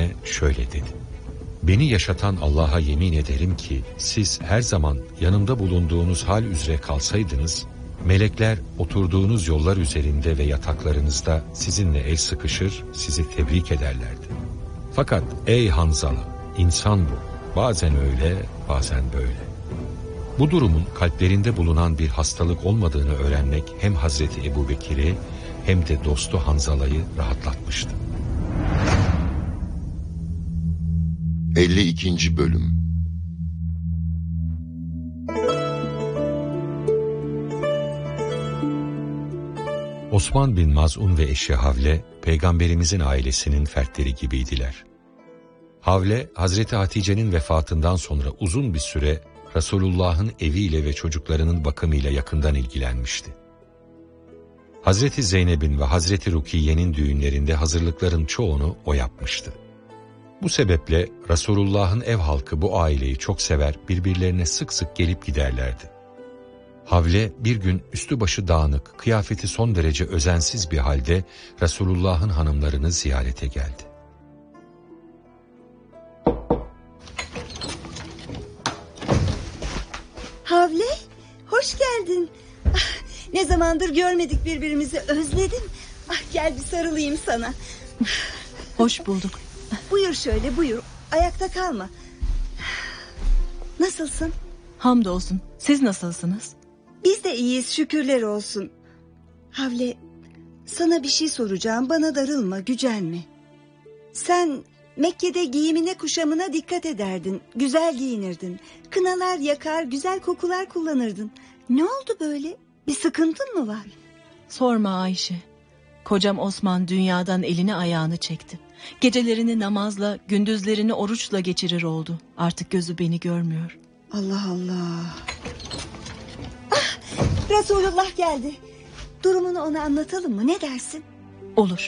sözlerine şöyle dedi: Beni yaşatan Allah'a yemin ederim ki siz her zaman yanımda bulunduğunuz hal üzere kalsaydınız, melekler oturduğunuz yollar üzerinde ve yataklarınızda sizinle el sıkışır, sizi tebrik ederlerdi. Fakat ey Hanzala, insan bu. Bazen öyle, bazen böyle. Bu durumun kalplerinde bulunan bir hastalık olmadığını öğrenmek hem Hazreti Ebubekir'i hem de dostu Hanzala'yı rahatlatmıştı. 52. Bölüm. Osman bin Maz'un ve eşi Havle, Peygamberimizin ailesinin fertleri gibiydiler. Havle, Hazreti Hatice'nin vefatından sonra uzun bir süre Resulullah'ın eviyle ve çocuklarının bakımıyla yakından ilgilenmişti. Hazreti Zeynep'in ve Hazreti Rukiye'nin düğünlerinde hazırlıkların çoğunu o yapmıştı. Bu sebeple Resulullah'ın ev halkı bu aileyi çok sever, birbirlerine sık sık gelip giderlerdi. Havle bir gün üstü başı dağınık, kıyafeti son derece özensiz bir halde Resulullah'ın hanımlarını ziyarete geldi. Havle, hoş geldin. Ne zamandır görmedik birbirimizi, özledim. Gel bir sarılayım sana. Hoş bulduk. Buyur şöyle, buyur. Ayakta kalma. Nasılsın? Hamdolsun. Siz nasılsınız? Biz de iyiyiz, şükürler olsun. Havle, sana bir şey soracağım, bana darılma, gücenme. Sen Mekke'de giyimine kuşamına dikkat ederdin, güzel giyinirdin. Kınalar yakar, güzel kokular kullanırdın. Ne oldu böyle? Bir sıkıntın mı var? Sorma Ayşe. Kocam Osman dünyadan elini ayağını çekti. Gecelerini namazla, gündüzlerini oruçla geçirir oldu. Artık gözü beni görmüyor. Allah Allah. Resulullah geldi. Durumunu ona anlatalım mı? Ne dersin? Olur.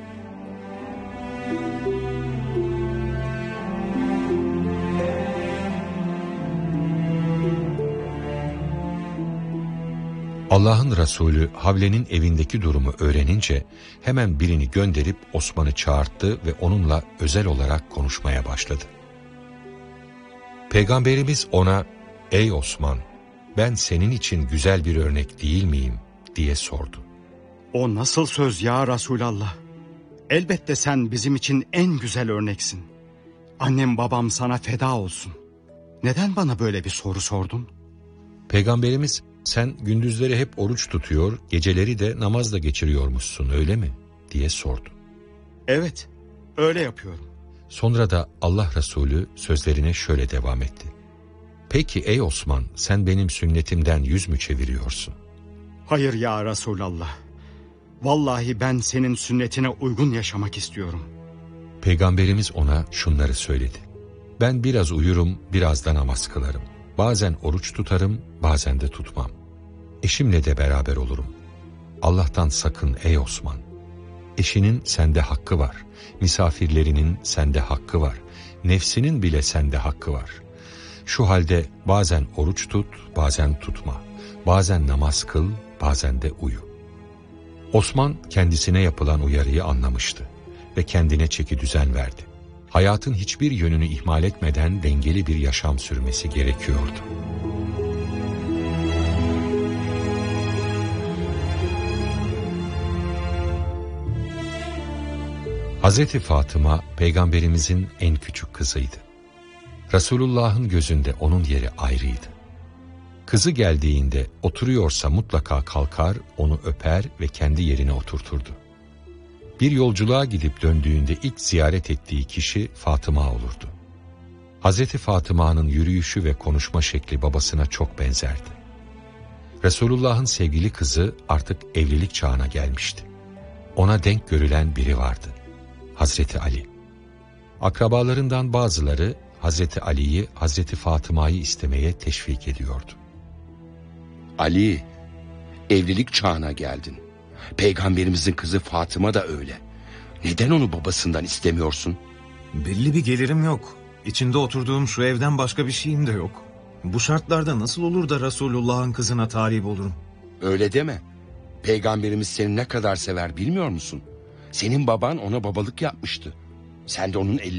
Allah'ın Resulü Havle'nin evindeki durumu öğrenince hemen birini gönderip Osman'ı çağırttı ve onunla özel olarak konuşmaya başladı. Peygamberimiz ona, "Ey Osman, ben senin için güzel bir örnek değil miyim?" diye sordu. O nasıl söz ya Resulallah? Elbette sen bizim için en güzel örneksin. Annem babam sana feda olsun. Neden bana böyle bir soru sordun? Peygamberimiz, "Sen gündüzleri hep oruç tutuyor, geceleri de namazla geçiriyormuşsun, öyle mi?" diye sordu. Evet, öyle yapıyorum. Sonra da Allah Resulü sözlerine şöyle devam etti. "Peki ey Osman, sen benim sünnetimden yüz mü çeviriyorsun?" Hayır ya Resulallah. Vallahi ben senin sünnetine uygun yaşamak istiyorum. Peygamberimiz ona şunları söyledi. "Ben biraz uyurum, biraz da namaz kılarım. Bazen oruç tutarım, bazen de tutmam. Eşimle de beraber olurum. Allah'tan sakın ey Osman. Eşinin sende hakkı var. Misafirlerinin sende hakkı var. Nefsinin bile sende hakkı var. Şu halde bazen oruç tut, bazen tutma. Bazen namaz kıl, bazen de uyu." Osman kendisine yapılan uyarıyı anlamıştı ve kendine çeki düzen verdi. Hayatın hiçbir yönünü ihmal etmeden dengeli bir yaşam sürmesi gerekiyordu. Hazreti Fatıma, Peygamberimizin en küçük kızıydı. Resulullah'ın gözünde onun yeri ayrıydı. Kızı geldiğinde oturuyorsa mutlaka kalkar, onu öper ve kendi yerine oturturdu. Bir yolculuğa gidip döndüğünde ilk ziyaret ettiği kişi Fatıma olurdu. Hazreti Fatıma'nın yürüyüşü ve konuşma şekli babasına çok benzerdi. Resulullah'ın sevgili kızı artık evlilik çağına gelmişti. Ona denk görülen biri vardı. Hazreti Ali. Akrabalarından bazıları Hazreti Ali'yi, Hazreti Fatıma'yı istemeye teşvik ediyordu. Ali, evlilik çağına geldin. Peygamberimizin kızı Fatıma da öyle. Neden onu babasından istemiyorsun? Belli bir gelirim yok. İçinde oturduğum şu evden başka bir şeyim de yok. Bu şartlarda nasıl olur da Resulullah'ın kızına talip olurum? Öyle deme. Peygamberimiz seni ne kadar sever bilmiyor musun? Senin baban ona babalık yapmıştı. Sen de onun